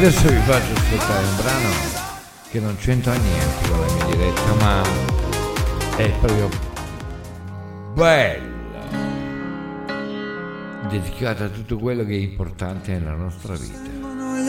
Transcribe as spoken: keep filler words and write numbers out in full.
Adesso vi faccio ascoltare un brano che non c'entra niente con la mia diretta, ma è proprio bello, dedicato a tutto quello che è importante nella nostra vita.